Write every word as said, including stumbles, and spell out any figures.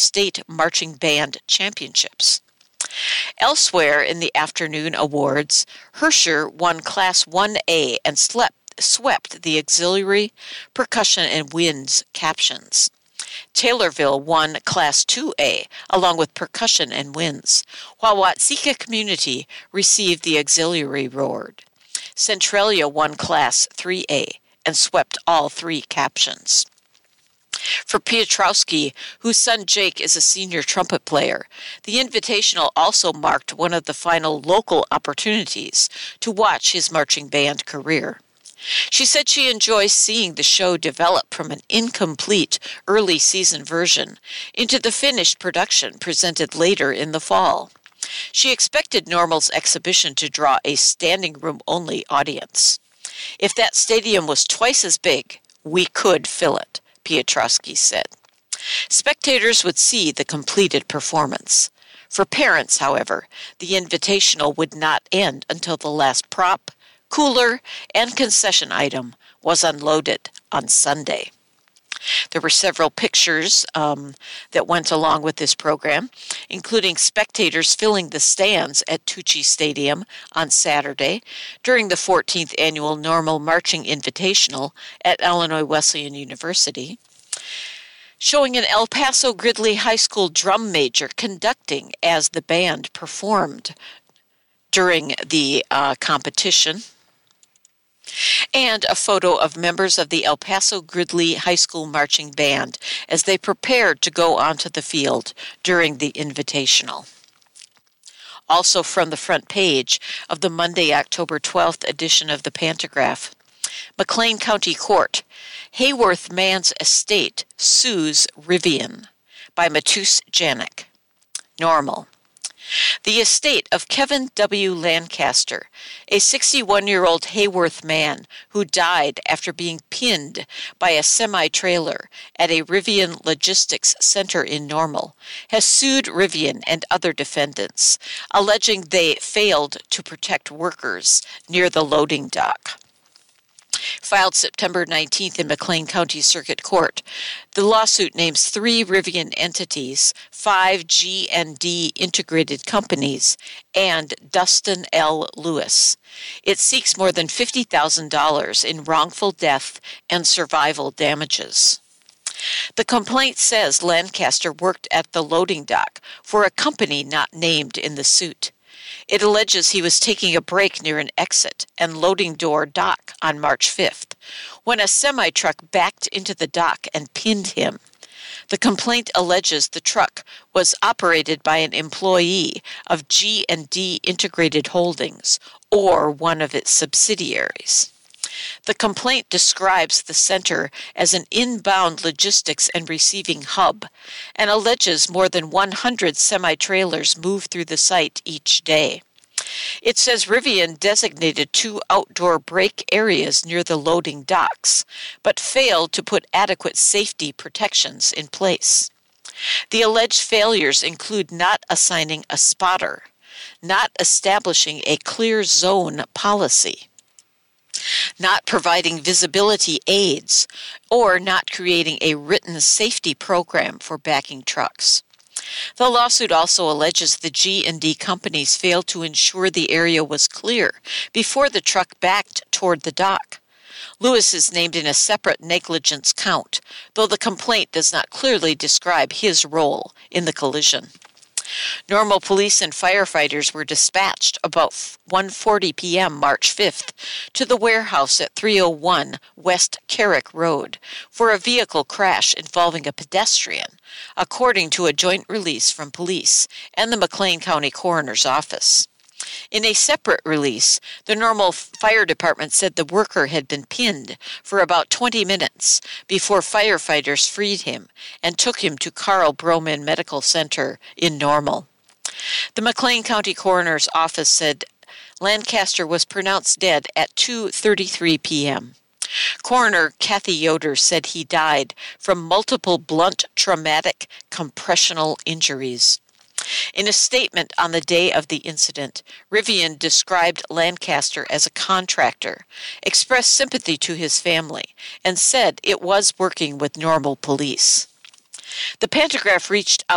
State Marching Band Championships. Elsewhere in the afternoon awards, Herscher won Class one A and slept, swept the Auxiliary, Percussion, and Winds captions. Taylorville won Class two A, along with Percussion and Winds, while Watseka Community received the Auxiliary award. Centralia won Class three A and swept all three captions. For Piotrowski, whose son Jake is a senior trumpet player, the Invitational also marked one of the final local opportunities to watch his marching band career. She said she enjoys seeing the show develop from an incomplete early season version into the finished production presented later in the fall. She expected Normal's exhibition to draw a standing room only audience. If that stadium was twice as big, we could fill it, Piotrowski said. Spectators would see the completed performance. For parents, however, the Invitational would not end until the last prop, cooler, and concession item was unloaded on Sunday. There were several pictures um, that went along with this program, including spectators filling the stands at Tucci Stadium on Saturday during the fourteenth Annual Normal Marching Invitational at Illinois Wesleyan University, showing an El Paso Gridley High School drum major conducting as the band performed during the uh, competition, and a photo of members of the El Paso Gridley High School Marching Band as they prepared to go onto the field during the Invitational. Also from the front page of the Monday, October twelfth edition of the Pantagraph, McLean County Court, Hayworth Man's Estate Sues Rivian, by Matus Janik. Normal. The estate of Kevin W. Lancaster, a sixty-one-year-old Hayworth man who died after being pinned by a semi-trailer at a Rivian Logistics Center in Normal, has sued Rivian and other defendants, alleging they failed to protect workers near the loading dock. Filed September nineteenth in McLean County Circuit Court, the lawsuit names three Rivian entities, five G and D integrated companies, and Dustin L. Lewis. It seeks more than fifty thousand dollars in wrongful death and survival damages. The complaint says Lancaster worked at the loading dock for a company not named in the suit. It alleges he was taking a break near an exit and loading door dock on March fifth, when a semi-truck backed into the dock and pinned him. The complaint alleges the truck was operated by an employee of G and D Integrated Holdings, or one of its subsidiaries. The complaint describes the center as an inbound logistics and receiving hub and alleges more than one hundred semi-trailers move through the site each day. It says Rivian designated two outdoor break areas near the loading docks, but failed to put adequate safety protections in place. The alleged failures include not assigning a spotter, not establishing a clear zone policy, not providing visibility aids, or not creating a written safety program for backing trucks. The lawsuit also alleges the G and D companies failed to ensure the area was clear before the truck backed toward the dock. Lewis is named in a separate negligence count, though the complaint does not clearly describe his role in the collision. Normal police and firefighters were dispatched about one forty p.m. March fifth to the warehouse at three oh one West Carrick Road for a vehicle crash involving a pedestrian, according to a joint release from police and the McLean County Coroner's Office. In a separate release, the Normal Fire Department said the worker had been pinned for about twenty minutes before firefighters freed him and took him to Carl Broman Medical Center in Normal. The McLean County Coroner's Office said Lancaster was pronounced dead at two thirty-three p.m. Coroner Kathy Yoder said he died from multiple blunt traumatic compressional injuries. In a statement on the day of the incident, Rivian described Lancaster as a contractor, expressed sympathy to his family, and said it was working with Normal police. The Pantagraph reached out